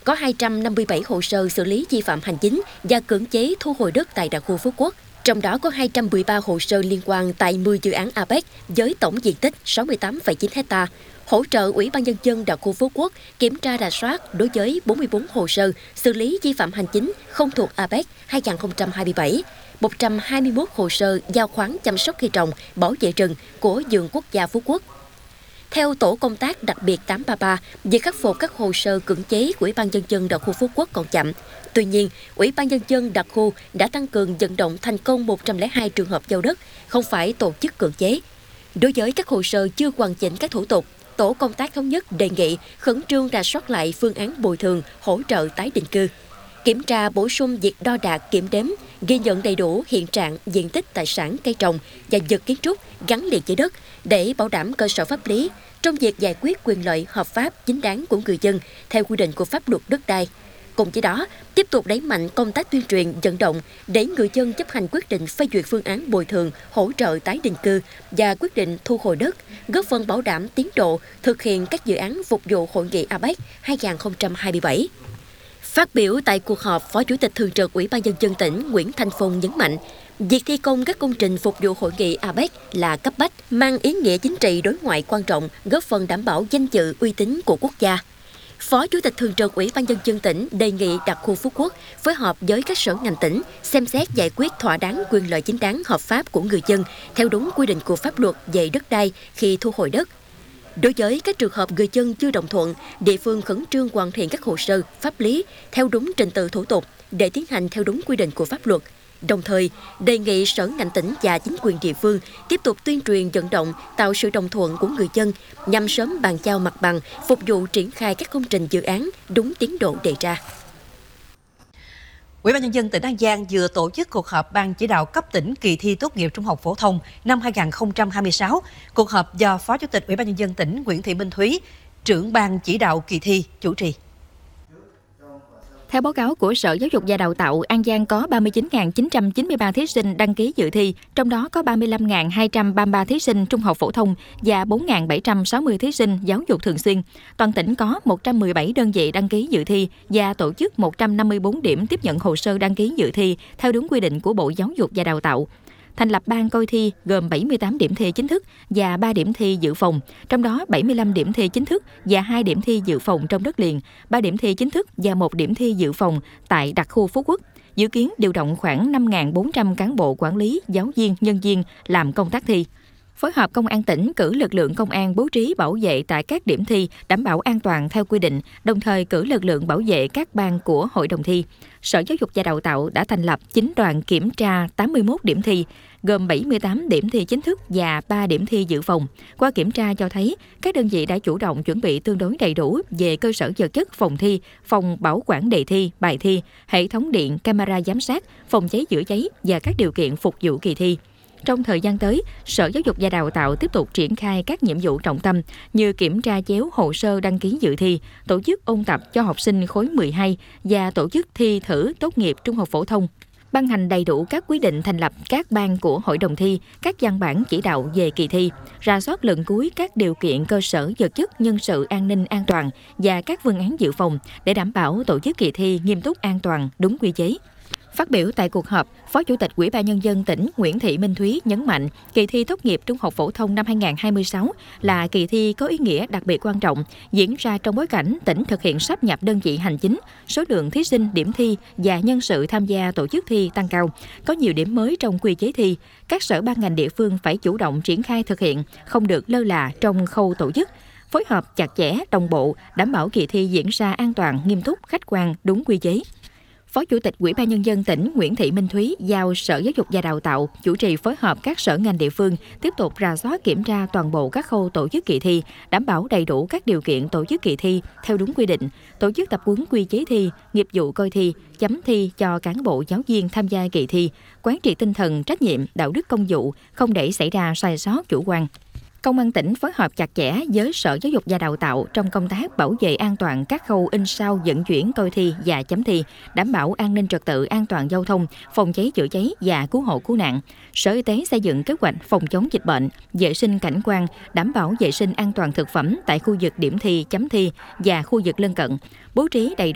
có 257 hồ sơ xử lý vi phạm hành chính và cưỡng chế thu hồi đất tại đặc khu Phú Quốc. Trong đó có 213 hồ sơ liên quan tại 10 dự án APEC với tổng diện tích 68,9 ha. Hỗ trợ Ủy ban Nhân dân đặc khu Phú Quốc kiểm tra rà soát đối với 44 hồ sơ xử lý vi phạm hành chính không thuộc APEC 2027, 121 hồ sơ giao khoán chăm sóc cây trồng, bảo vệ rừng của Vườn Quốc gia Phú Quốc. Theo Tổ công tác đặc biệt 833, việc khắc phục các hồ sơ cưỡng chế của Ủy ban Nhân dân đặc khu Phú Quốc còn chậm. Tuy nhiên, Ủy ban Nhân dân đặc khu đã tăng cường vận động thành công 102 trường hợp giao đất, không phải tổ chức cưỡng chế. Đối với các hồ sơ chưa hoàn chỉnh các thủ tục, Tổ công tác thống nhất đề nghị khẩn trương rà soát lại phương án bồi thường, hỗ trợ tái định cư. Kiểm tra bổ sung việc đo đạc kiểm đếm, ghi nhận đầy đủ hiện trạng, diện tích tài sản cây trồng và vật kiến trúc gắn liền với đất để bảo đảm cơ sở pháp lý trong việc giải quyết quyền lợi hợp pháp chính đáng của người dân theo quy định của pháp luật đất đai. Cùng với đó, tiếp tục đẩy mạnh công tác tuyên truyền vận động để người dân chấp hành quyết định phê duyệt phương án bồi thường, hỗ trợ tái định cư và quyết định thu hồi đất, góp phần bảo đảm tiến độ thực hiện các dự án phục vụ Hội nghị APEC 2027. Phát biểu tại cuộc họp, Phó Chủ tịch Thường trực Ủy ban Nhân dân tỉnh Nguyễn Thanh Phong nhấn mạnh, việc thi công các công trình phục vụ Hội nghị APEC là cấp bách, mang ý nghĩa chính trị đối ngoại quan trọng, góp phần đảm bảo danh dự uy tín của quốc gia. Phó Chủ tịch Thường trực Ủy ban Nhân dân tỉnh đề nghị đặc khu Phú Quốc phối hợp với các sở ngành tỉnh xem xét giải quyết thỏa đáng quyền lợi chính đáng hợp pháp của người dân theo đúng quy định của pháp luật về đất đai khi thu hồi đất. Đối với các trường hợp người dân chưa đồng thuận, địa phương khẩn trương hoàn thiện các hồ sơ, pháp lý theo đúng trình tự thủ tục để tiến hành theo đúng quy định của pháp luật. Đồng thời, đề nghị sở ngành tỉnh và chính quyền địa phương tiếp tục tuyên truyền vận động tạo sự đồng thuận của người dân nhằm sớm bàn giao mặt bằng, phục vụ triển khai các công trình dự án đúng tiến độ đề ra. Ủy ban Nhân dân tỉnh An Giang vừa tổ chức cuộc họp Ban chỉ đạo cấp tỉnh kỳ thi tốt nghiệp trung học phổ thông năm 2026. Cuộc họp do Phó Chủ tịch Ủy ban Nhân dân tỉnh Nguyễn Thị Minh Thúy, trưởng Ban chỉ đạo kỳ thi chủ trì. Theo báo cáo của Sở Giáo dục và Đào tạo, An Giang có 39.993 thí sinh đăng ký dự thi, trong đó có 35.233 thí sinh trung học phổ thông và 4.760 thí sinh giáo dục thường xuyên. Toàn tỉnh có 117 đơn vị đăng ký dự thi và tổ chức 154 điểm tiếp nhận hồ sơ đăng ký dự thi theo đúng quy định của Bộ Giáo dục và Đào tạo. Thành lập ban coi thi gồm 78 điểm thi chính thức và 3 điểm thi dự phòng, trong đó 75 điểm thi chính thức và 2 điểm thi dự phòng trong đất liền, 3 điểm thi chính thức và 1 điểm thi dự phòng tại đặc khu Phú Quốc. Dự kiến điều động khoảng 5.400 cán bộ quản lý, giáo viên, nhân viên làm công tác thi. Phối hợp Công an tỉnh cử lực lượng công an bố trí bảo vệ tại các điểm thi đảm bảo an toàn theo quy định, đồng thời cử lực lượng bảo vệ các ban của hội đồng thi. Sở Giáo dục và Đào tạo đã thành lập 9 đoàn kiểm tra 81 điểm thi, gồm 78 điểm thi chính thức và 3 điểm thi dự phòng. Qua kiểm tra cho thấy, các đơn vị đã chủ động chuẩn bị tương đối đầy đủ về cơ sở vật chất phòng thi, phòng bảo quản đề thi, bài thi, hệ thống điện, camera giám sát, phòng cháy chữa cháy và các điều kiện phục vụ kỳ thi. Trong thời gian tới, Sở Giáo dục và Đào tạo tiếp tục triển khai các nhiệm vụ trọng tâm như kiểm tra chéo hồ sơ đăng ký dự thi, tổ chức ôn tập cho học sinh khối 12 và tổ chức thi thử tốt nghiệp trung học phổ thông. Ban hành đầy đủ các quyết định thành lập các ban của hội đồng thi, các văn bản chỉ đạo về kỳ thi, rà soát lần cuối các điều kiện cơ sở vật chất, nhân sự, an ninh, an toàn và các phương án dự phòng để đảm bảo tổ chức kỳ thi nghiêm túc, an toàn, đúng quy chế. Phát biểu tại cuộc họp, Phó Chủ tịch Ủy ban Nhân dân tỉnh Nguyễn Thị Minh Thúy nhấn mạnh, kỳ thi tốt nghiệp trung học phổ thông năm 2026 là kỳ thi có ý nghĩa đặc biệt quan trọng, diễn ra trong bối cảnh tỉnh thực hiện sáp nhập đơn vị hành chính, số lượng thí sinh, điểm thi và nhân sự tham gia tổ chức thi tăng cao, có nhiều điểm mới trong quy chế thi. Các sở ban ngành địa phương phải chủ động triển khai thực hiện, không được lơ là trong khâu tổ chức, phối hợp chặt chẽ, đồng bộ, đảm bảo kỳ thi diễn ra an toàn, nghiêm túc, khách quan, đúng quy chế. Phó Chủ tịch Ủy ban Nhân dân tỉnh Nguyễn Thị Minh Thúy giao Sở Giáo dục và Đào tạo chủ trì phối hợp các sở ngành địa phương tiếp tục rà soát kiểm tra toàn bộ các khâu tổ chức kỳ thi, đảm bảo đầy đủ các điều kiện tổ chức kỳ thi theo đúng quy định, tổ chức tập huấn quy chế thi, nghiệp vụ coi thi, chấm thi cho cán bộ giáo viên tham gia kỳ thi, quán triệt tinh thần trách nhiệm, đạo đức công vụ, không để xảy ra sai sót chủ quan. Công an tỉnh phối hợp chặt chẽ với Sở Giáo dục và Đào tạo trong công tác bảo vệ an toàn các khâu in sao vận chuyển coi thi và chấm thi, đảm bảo an ninh trật tự, an toàn giao thông, phòng cháy chữa cháy và cứu hộ cứu nạn. Sở Y tế xây dựng kế hoạch phòng chống dịch bệnh, vệ sinh cảnh quan, đảm bảo vệ sinh an toàn thực phẩm tại khu vực điểm thi, chấm thi và khu vực lân cận, bố trí đầy đủ